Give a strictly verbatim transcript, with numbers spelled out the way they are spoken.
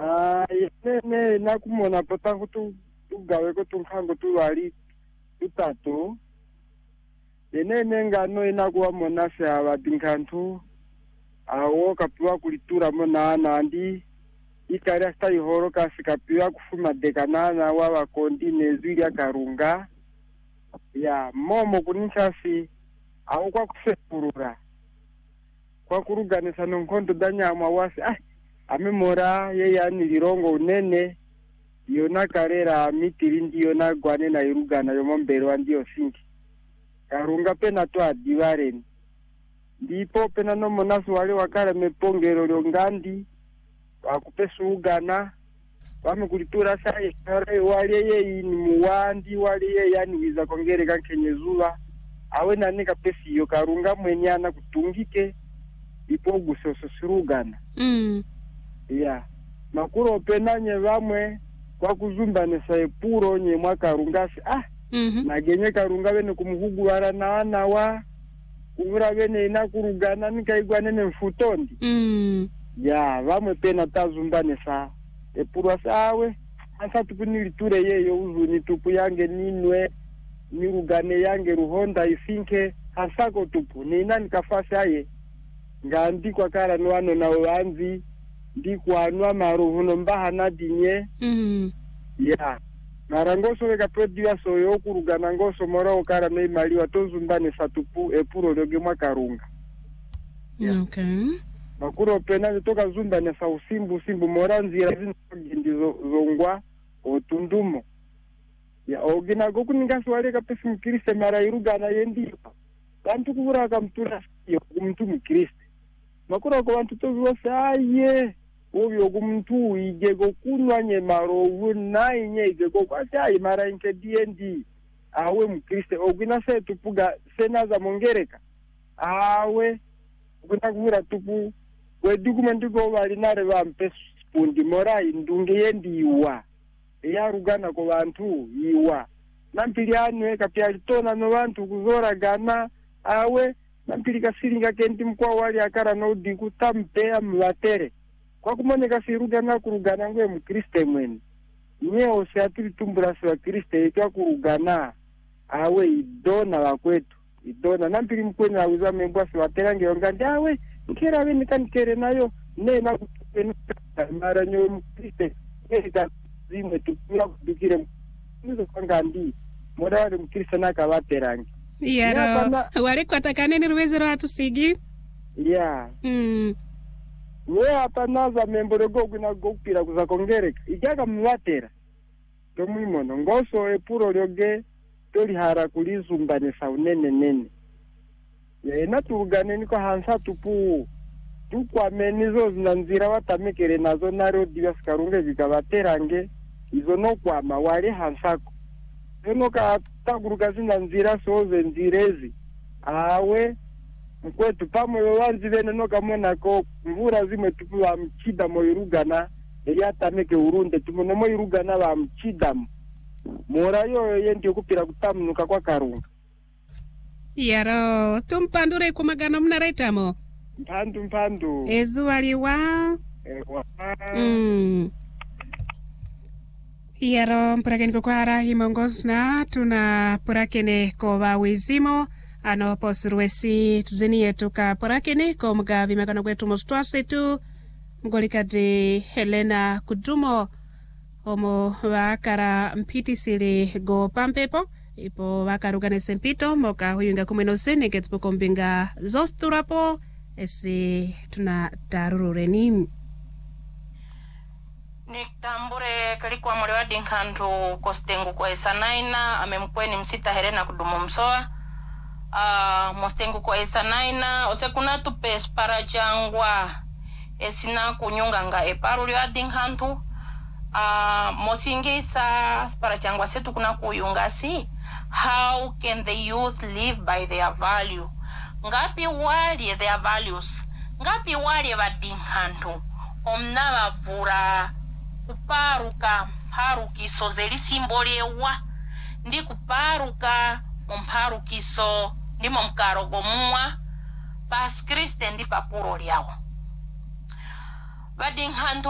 Ah, yene na kumona potangu tu tugawe ko tunkango tu wali tutatu. Yene ngano ina kuwa monase abadinkantu. Awo kapiwa kulitura mona nandi. Ikari asta ihoro kasi kapiwa kufuma dekanana wa kondi nezuri ya karunga. Ya momo kuninchasi awo kwa kusepurura. Kwa kuruganisa nonkondo danyama wasi ah amemora ye yani lirongo unene yona karera mitiri ndiyo na gwane na irugana yo mombero ndiyo sinki karunga pena to adiwareni ndipo pena no monasu wale wakara mepongero lyongandi wakupesu ugana wame kulitura saye kare wale ye ni muwandi wale ye yani wiza kongere kankenyezula awe nanika pesi yo karunga mwenyana kutungike ipo gusoso surugana mm ya makuro penanye bamwe kwa kuzumbanisa epuro nye mwaka rungasi ah mhm nagenye karunga bene kumuhugu wara na na wa kubura bene ina kurugana nikaigwa nene mfutondi mm ya bamwe pena tazumbanisa epuro sawe asa tukuniliture yeyo uzuni tupu yange ninwe nirugane yange ruhonda ifinke hasako tupu ni nani kafasi aye ngandikwa kara nwano na wanzi ndikwanwa maruhuno mbaha nadinye mhm ya marangoso weka prodiwa soyo kurugana ngoso mora okara mei maliwa tozumbane satupu epuro loge mwakarunga okay makuro pena toka zumbane sa usimbu simbu mora nzira zindizo zongwa otundumo ya ogina goku ningasi wale kapesi mkiriste mara irugana yendi bantu kubura kamtura yo kumtu mkiriste makuro ko bantu tozuwa saye obyo kumuntu igego kunwanye maro wunai nye igego kwacha imara inke D N D awe mkriste ogina se tupuga senaza mongereka awe ogina kura tupu we document go bali nare bampe pundi mora indunge yendiwa ya rugana ko bantu yiwa nampiri anwe kapya tona no bantu kuzora gana awe nampiri kasiringa kendi mkwa wali akara no dikutampe amwatere kwa kumoneka sirugana kurugana ngwe mkriste mwene nyeo siatiri tumburasi wa kriste itwa kurugana awe idona wakwetu idona nampiri mkweni awiza membwasi waterange yongandi awe nkera we nikanikere nayo nena kutupenu mara nyo mkriste neka zimwe tupura kudukire mkwizo kwa ngandi moda wale mkriste naka waterange yaro wale kwa takaneni ruwezero hatusigi ya mm we hapa naza membore gogu na gokupira kuza kongereka ijaga mwatera to mwimono ngoso epuro lyoge toli hara kulizumbane sa unene nene ya inatugane niko hansa tupu tukwa menizo zinanzira watamekere nazo naro divya sikarunge vikabaterange izo no kwa mawali hansako eno ka taguruka zinanzira soze nzirezi awe mkwetu pamwe wanzi bene no kamona ko mvura zimwe tupuwa mchida moirugana eli atameke urunde tumuno moirugana ba mchida mora yo yendi okupira kutamunuka kwa karunga yaro tumpandure kumagana mnaraitamo mpandu mpandu ezuwaliwa ewa mm yaro mprakeni kukwara himongosna tuna purakene ko bawizimo ano posruesi tuzenie tuka porakene ko mga vimakano kwetu mostwase tu mgolikati Helena Kudumo omo wakara mpiti sili go pampepo ipo wakarugane sempito moka huyunga kumeno sene ketpo kombinga zosturapo esi tuna tarurureni Niktambure kalikuwa mwale wa dinkantu kostengu kwa esanaina amemkweni msita Helena Kudumo msoa Uh, mostengu kwa esanaina ose kuna tupe spara jangwa esina kunyunga nga eparu lyo adinkantu uh, mosingisa spara jangwa setu kuna kuyunga si how can the youth live by their value ngapi wali their values ngapi wali badinkantu omna bavura kuparuka mparukiso zeli simbolewa ndi kuparuka mparukiso ndimo mkarogo mwa pas Kriste ndi papuro lyawo badinkantu